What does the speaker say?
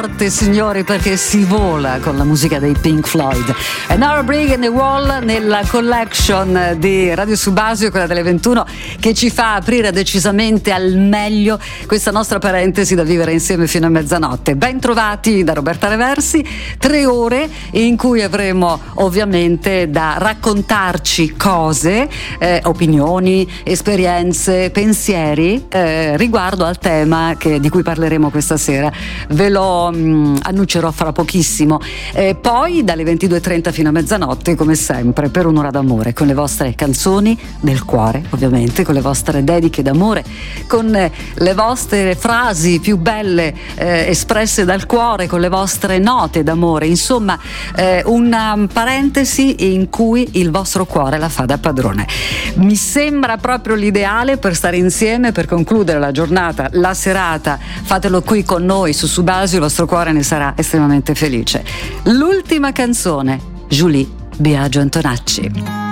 Signori, perché si vola con la musica dei Pink Floyd. Another Brick in the Wall nella collection di Radio Subasio, quella delle 21, che ci fa aprire decisamente al meglio questa nostra parentesi da vivere insieme fino a mezzanotte. Ben trovati da Roberta Reversi, 3 ore in cui avremo ovviamente da raccontarci cose, opinioni, esperienze, pensieri riguardo al tema di cui parleremo questa sera. Ve lo annuncerò fra pochissimo. Poi dalle 22:30 fino a mezzanotte, come sempre, per un'ora d'amore, con le vostre canzoni del cuore, ovviamente, con le vostre dediche d'amore, con le vostre frasi più belle espresse dal cuore, con le vostre note d'amore, insomma una parentesi in cui il vostro cuore la fa da padrone. Mi sembra proprio l'ideale per stare insieme, per concludere la giornata, la serata. Fatelo qui con noi su Subasio, il vostro cuore ne sarà estremamente felice. L'ultima canzone, Julie Biagio Antonacci.